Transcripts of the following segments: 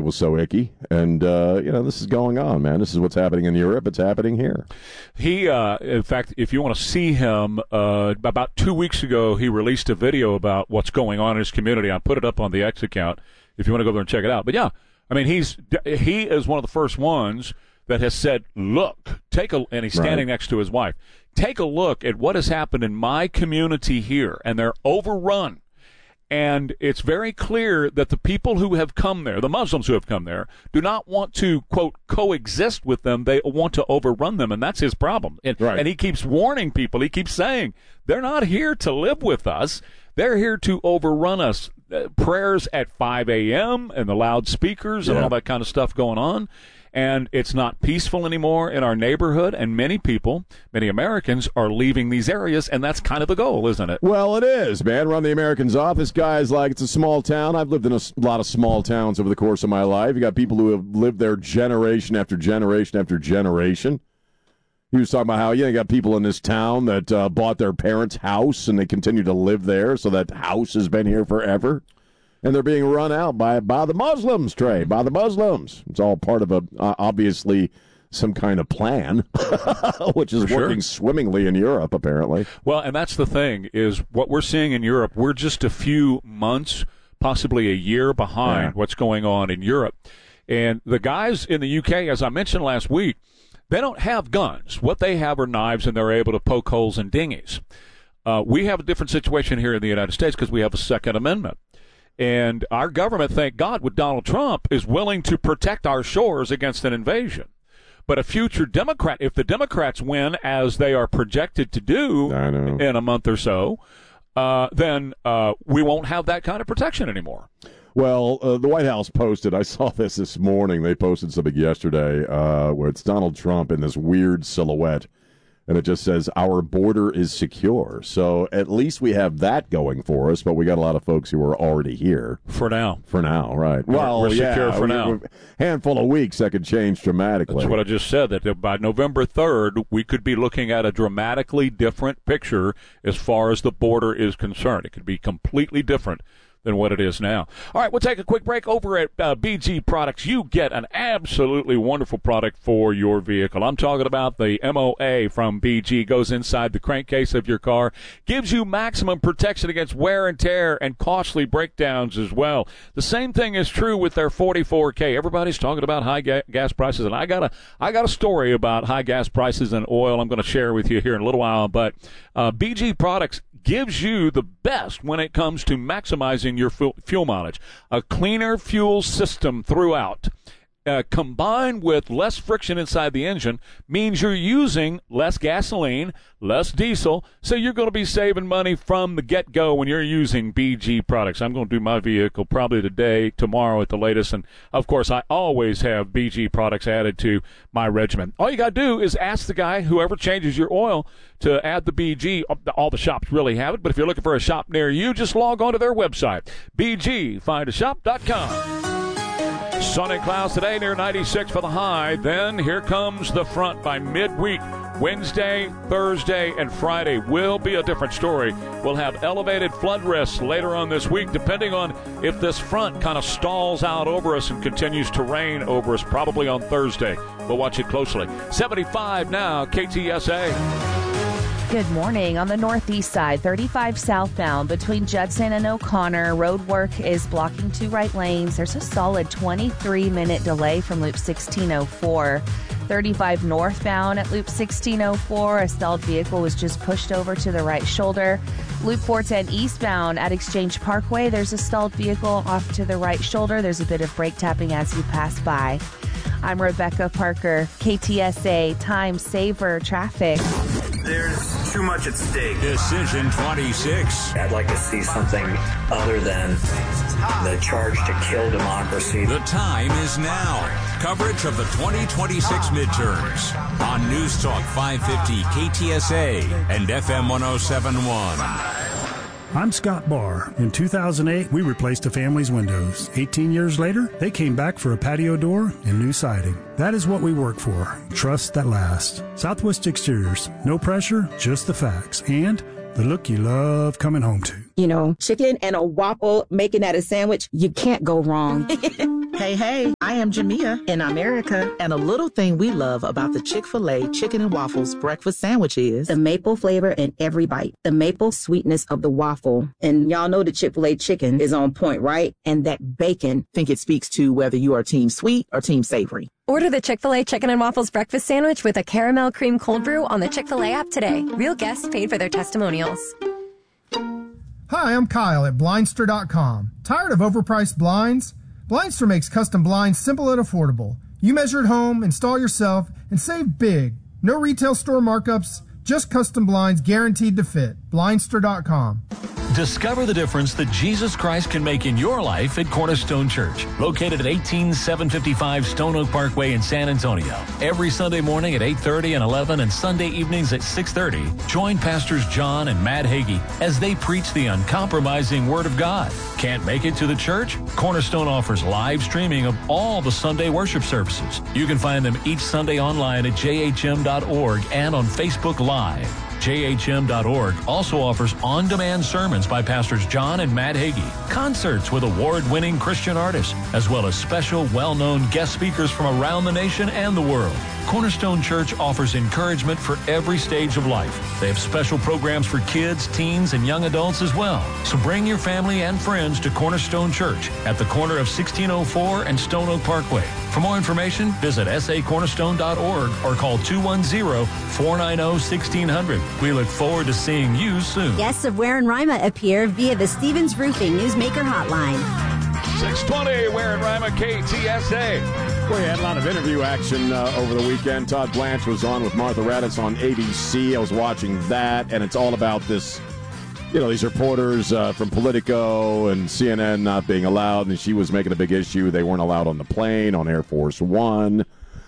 was so icky. And, this is going on, man. This is what's happening in Europe. It's happening here. He, in fact, if you want to see him, about 2 weeks ago, he released a video about what's going on in his community. I put it up on the X account if you want to go there and check it out. But, yeah, I mean, he is one of the first ones that has said, look, and he's standing next to his wife, take a look at what has happened in my community here, and they're overrun. And it's very clear that the people who have come there, the Muslims who have come there, do not want to, quote, coexist with them. They want to overrun them, and that's his problem. And he keeps warning people. He keeps saying, they're not here to live with us. They're here to overrun us. Prayers at 5 a.m. and the loudspeakers and all that kind of stuff going on. And it's not peaceful anymore in our neighborhood, and many Americans are leaving these areas, and that's kind of the goal, isn't it? Well, it is, man. Run the Americans off. This guy's like, it's a small town. I've lived in a lot of small towns over the course of my life. You got people who have lived there generation after generation after generation. He was talking about how, you got people in this town that bought their parents' house, and they continue to live there, so that house has been here forever. And they're being run out by the Muslims, Trey, by the Muslims. It's all part of obviously some kind of plan, which is working swimmingly in Europe, apparently. Well, and that's the thing, is what we're seeing in Europe, we're just a few months, possibly a year behind what's going on in Europe. And the guys in the UK, as I mentioned last week, they don't have guns. What they have are knives, and they're able to poke holes in dinghies. We have a different situation here in the United States because we have a Second Amendment. And our government, thank God, with Donald Trump, is willing to protect our shores against an invasion. But a future Democrat, if the Democrats win, as they are projected to do in a month or so, then we won't have that kind of protection anymore. Well, the White House posted, I saw this morning, they posted something yesterday where it's Donald Trump in this weird silhouette. And it just says, our border is secure. So at least we have that going for us, but we got a lot of folks who are already here. For now. For now, right. Well, we're secure for now. Handful of weeks, that could change dramatically. That's what I just said, that by November 3rd, we could be looking at a dramatically different picture as far as the border is concerned. It could be completely different than what it is now. All right, we'll take a quick break. Over at BG Products, you get an absolutely wonderful product for your vehicle. I'm talking about the MOA from BG. Goes inside the crankcase of your car, gives you maximum protection against wear and tear and costly breakdowns as well. The same thing is true with their 44K. Everybody's talking about high gas prices, and I got a story about high gas prices and oil I'm going to share with you here in a little while, but BG Products gives you the best when it comes to maximizing your fuel mileage. A cleaner fuel system throughout, combined with less friction inside the engine, means you're using less gasoline, less diesel, so you're going to be saving money from the get-go when you're using BG products. I'm going to do my vehicle probably today, tomorrow at the latest, and of course I always have BG products added to my regimen. All you got to do is ask the guy, whoever changes your oil, to add the BG. All the shops really have it, but if you're looking for a shop near you, just log on to their website, bgfindashop.com. Sun and clouds today, near 96 for the high. Then here comes the front by midweek. Wednesday, Thursday, and Friday will be a different story. We'll have elevated flood risks later on this week, depending on if this front kind of stalls out over us and continues to rain over us, probably on Thursday. We'll watch it closely. 75 now, KTSA. Good morning. On the northeast side, 35 southbound between Judson and O'Connor, road work is blocking 2 right lanes. There's a solid 23-minute delay from Loop 1604. 35 northbound at Loop 1604, a stalled vehicle was just pushed over to the right shoulder. Loop 410 eastbound at Exchange Parkway, there's a stalled vehicle off to the right shoulder. There's a bit of brake tapping as you pass by. I'm Rebecca Parker, KTSA Time Saver Traffic. There's too much at stake. Decision 26. I'd like to see something other than the charge to kill democracy. The time is now. Coverage of the 2026 midterms on News Talk 550 KTSA and FM 1071. I'm Scott Barr. In 2008, we replaced a family's windows. 18 years later, they came back for a patio door and new siding. That is what we work for. Trust that lasts. Southwest Exteriors. No pressure, just the facts. And the look you love coming home to. You know, chicken and a waffle, making that a sandwich, you can't go wrong. Hey, I am Jamia in America, and a little thing we love about the Chick-fil-A Chicken and Waffles breakfast sandwich is the maple flavor in every bite, the maple sweetness of the waffle. And y'all know the Chick-fil-A chicken is on point, right? And that bacon. think it speaks to whether you are team sweet or team savory. Order the Chick-fil-A Chicken and Waffles breakfast sandwich with a caramel cream cold brew on the Chick-fil-A app today. Real guests paid for their testimonials. Hi, I'm Kyle at Blindster.com. Tired of overpriced blinds? Blindster makes custom blinds simple and affordable. You measure at home, install yourself, and save big. No retail store markups, just custom blinds guaranteed to fit. Blindster.com. Discover the difference that Jesus Christ can make in your life at Cornerstone Church, located at 18755 Stone Oak Parkway in San Antonio. Every Sunday morning at 8:30 and 11 and Sunday evenings at 6:30, join Pastors John and Matt Hagee as they preach the uncompromising Word of God. Can't make it to the church? Cornerstone offers live streaming of all the Sunday worship services. You can find them each Sunday online at jhm.org and on Facebook Live. JHM.org also offers on-demand sermons by Pastors John and Matt Hagee, concerts with award-winning Christian artists, as well as special, well-known guest speakers from around the nation and the world. Cornerstone Church offers encouragement for every stage of life. They have special programs for kids, teens, and young adults as well. So bring your family and friends to Cornerstone Church at the corner of 1604 and Stone Oak Parkway. For more information, visit sacornerstone.org or call 210-490-1600. We look forward to seeing you soon. Guests of Ware and Rima appear via the Stevens Roofing Newsmaker Hotline. 620, Ware and Rima, KTSA. Well, you had a lot of interview action over the weekend. Todd Blanche was on with Martha Raddatz on ABC. I was watching that, and it's all about this, these reporters from Politico and CNN not being allowed, and she was making a big issue. They weren't allowed on the plane, on Air Force One.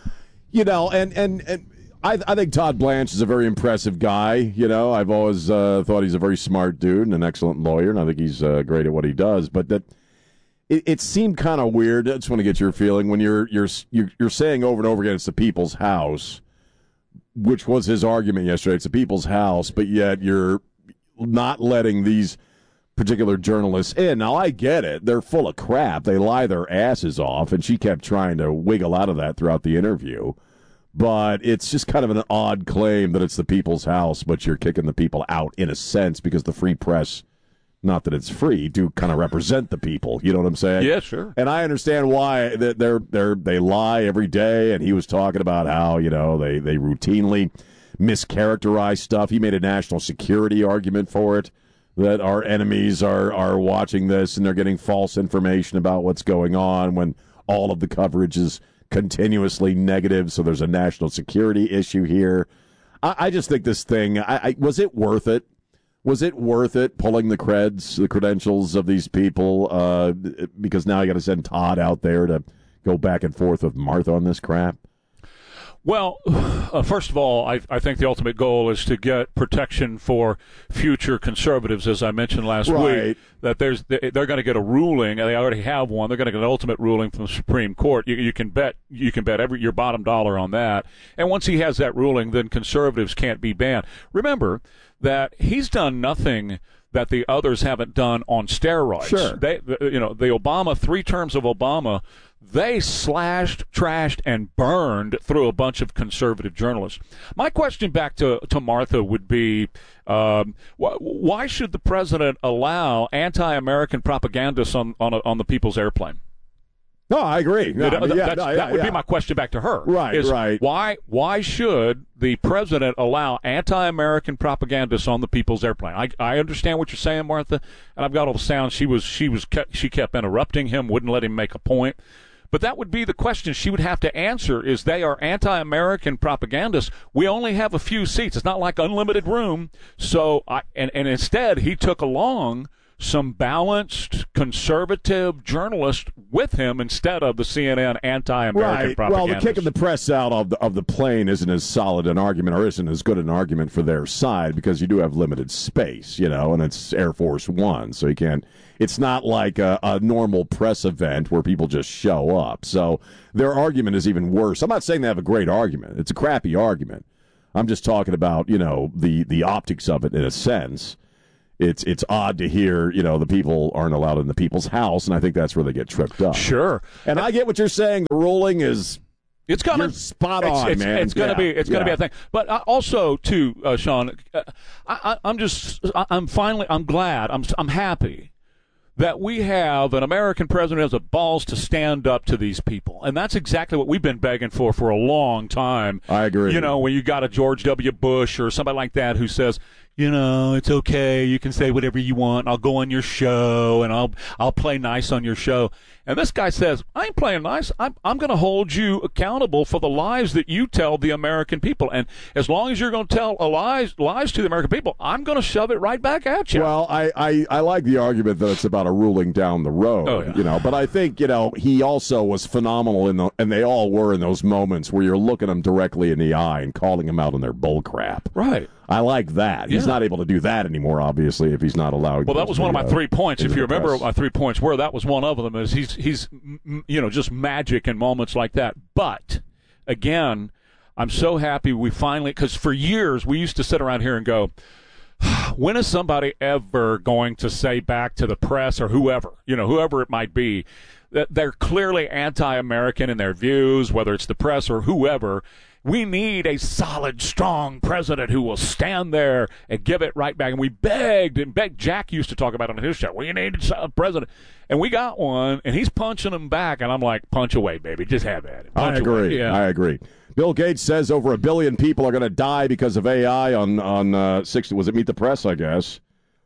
And I think Todd Blanche is a very impressive guy. I've always thought he's a very smart dude and an excellent lawyer, and I think he's great at what he does. But that it seemed kind of weird. I just want to get your feeling when you're saying over and over again it's the people's house, which was his argument yesterday. It's the people's house, but yet you're not letting these particular journalists in. Now, I get it. They're full of crap. They lie their asses off, and she kept trying to wiggle out of that throughout the interview. But it's just kind of an odd claim that it's the people's house, but you're kicking the people out in a sense because the free press, not that it's free, do kind of represent the people. You know what I'm saying? Yeah, sure. And I understand why they lie every day. And he was talking about how they routinely mischaracterize stuff. He made a national security argument for it, that our enemies are watching this and they're getting false information about what's going on when all of the coverage is continuously negative. So there's a national security issue here. I just think this thing, was it worth it? Was it worth it pulling the credentials of these people? Because now you got to send Todd out there to go back and forth with Martha on this crap. Well, first of all, I think the ultimate goal is to get protection for future conservatives, as I mentioned last week, that they're going to get a ruling, and they already have one. They're going to get an ultimate ruling from the Supreme Court. You can bet your bottom dollar on that. And once he has that ruling, then conservatives can't be banned. Remember that he's done nothing that the others haven't done on steroids. Sure. The Obama, 3 terms of Obama, they slashed, trashed, and burned through a bunch of conservative journalists. My question back to Martha would be, why should the president allow anti-American propagandists on the people's airplane? No, I agree. That would be my question back to her. Right. Why should the president allow anti-American propagandists on the people's airplane? I understand what you're saying, Martha, and I've got all the sound. She kept interrupting him, wouldn't let him make a point. But that would be the question she would have to answer, is they are anti-American propagandists. We only have a few seats. It's not like unlimited room. So, and instead he took along some balanced conservative journalists with him instead of the CNN anti-American propagandists. Well, the kicking the press out of the plane isn't as solid an argument, or isn't as good an argument for their side, because you do have limited space, and it's Air Force One, so you can't. It's not like a normal press event where people just show up. So their argument is even worse. I'm not saying they have a great argument. It's a crappy argument. I'm just talking about, the optics of it in a sense. it's odd to hear, the people aren't allowed in the people's house, and I think that's where they get tripped up. Sure. And I get what you're saying. The ruling is it's coming. You're spot on, man. It's going to be a thing. But also, too, Sean, I'm glad, I'm happy that we have an American president who has the balls to stand up to these people. And that's exactly what we've been begging for a long time. I agree. When you got a George W. Bush or somebody like that who says, it's okay, you can say whatever you want, I'll go on your show, and I'll play nice on your show. And this guy says, I ain't playing nice. I'm going to hold you accountable for the lies that you tell the American people. And as long as you're going to tell lies to the American people, I'm going to shove it right back at you. Well, I like the argument that it's about a ruling down the road, but I think, he also was phenomenal and they all were in those moments where you're looking them directly in the eye and calling them out on their bull crap. Right. I like that. He's not able to do that anymore, obviously, if he's not allowed. Well, that was one of my 3 points. If you remember what my 3 points were, that was one of them. Is he's just magic in moments like that. But again, I'm so happy we finally, because for years we used to sit around here and go, when is somebody ever going to say back to the press or whoever it might be, that they're clearly anti-American in their views, whether it's the press or whoever. We need a solid, strong president who will stand there and give it right back. And we begged. Jack used to talk about it on his show. We need a president. And we got one, and he's punching them back. And I'm like, punch away, baby. Just have at it. I agree. Yeah. I agree. Bill Gates says over 1 billion people are going to die because of AI on 60. Was it Meet the Press, I guess?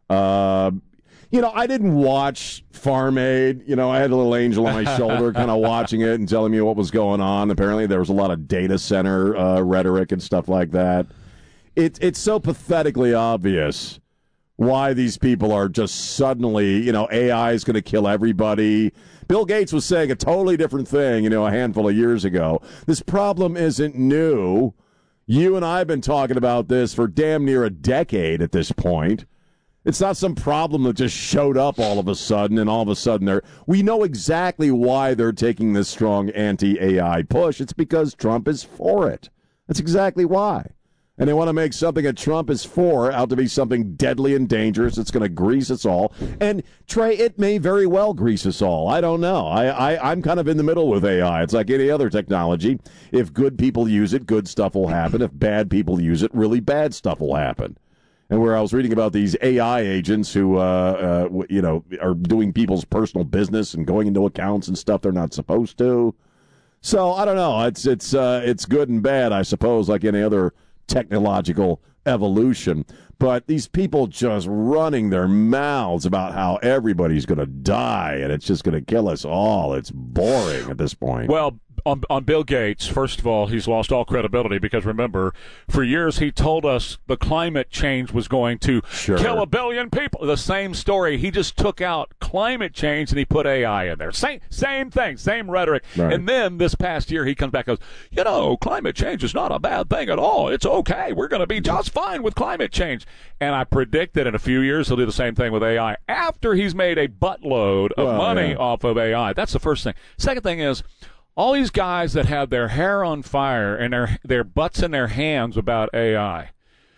I didn't watch Farm Aid. I had a little angel on my shoulder kind of watching it and telling me what was going on. Apparently there was a lot of data center rhetoric and stuff like that. It's so pathetically obvious why these people are just suddenly, AI is going to kill everybody. Bill Gates was saying a totally different thing, a handful of years ago. This problem isn't new. You and I have been talking about this for damn near a decade at this point. It's not some problem that just showed up all of a sudden, and all of a sudden we know exactly why they're taking this strong anti-AI push. It's because Trump is for it. That's exactly why. And they want to make something that Trump is for out to be something deadly and dangerous. It's going to grease us all. And, Trey, it may very well grease us all. I don't know. I'm kind of in the middle with AI. It's like any other technology. If good people use it, good stuff will happen. If bad people use it, really bad stuff will happen. And where I was reading about these AI agents who, are doing people's personal business and going into accounts and stuff they're not supposed to. So, I don't know. It's good and bad, I suppose, like any other technological evolution. But these people just running their mouths about how everybody's going to die and it's just going to kill us all. It's boring at this point. Well, on Bill Gates, first of all, he's lost all credibility because, remember, for years he told us the climate change was going to kill 1 billion people. The same story. He just took out climate change and he put AI in there. Same thing, same rhetoric. Right. And then this past year he comes back and goes, climate change is not a bad thing at all. It's okay. We're going to be just fine with climate change. And I predict that in a few years he'll do the same thing with AI after he's made a buttload of money off of AI. That's the first thing. Second thing is, all these guys that have their hair on fire and their butts in their hands about AI.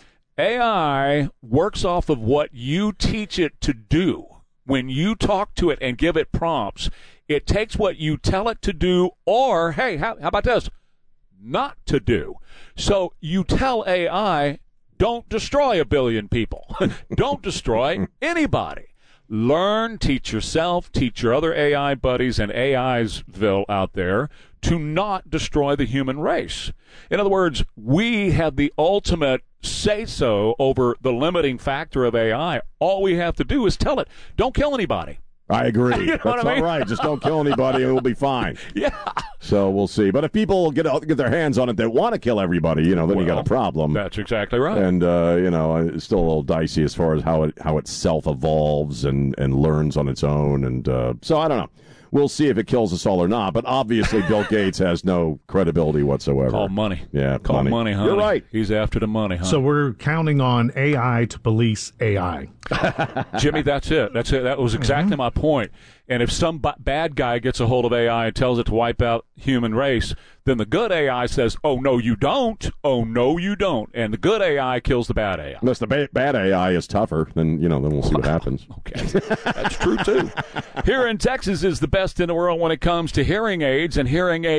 AI works off of what you teach it to do. When you talk to it and give it prompts, it takes what you tell it to do or, hey, how about this? Not to do. So you tell AI, don't destroy 1 billion people. Don't destroy anybody. Learn, teach yourself, teach your other AI buddies and AIsville out there to not destroy the human race. In other words, we have the ultimate say-so over the limiting factor of AI. All we have to do is tell it, don't kill anybody. I agree. You know That's all right. Just don't kill anybody and we'll be fine. Yeah. So we'll see. But if people get their hands on it that want to kill everybody, then you got a problem. That's exactly right. And, it's still a little dicey as far as how it self-evolves and learns on its own. And so I don't know. We'll see if it kills us all or not. But obviously Bill Gates has no credibility whatsoever. Call money. Yeah, Call money, honey. You're right. He's after the money, honey. So we're counting on AI to police AI. Jimmy, that's it. That was exactly my point. And if some bad guy gets a hold of AI and tells it to wipe out human race, then the good AI says, oh, no, you don't. Oh, no, you don't. And the good AI kills the bad AI. Unless the bad AI is tougher, then we'll see what happens. Okay. That's true, too. Here in Texas is the best in the world when it comes to hearing aids and hearing aid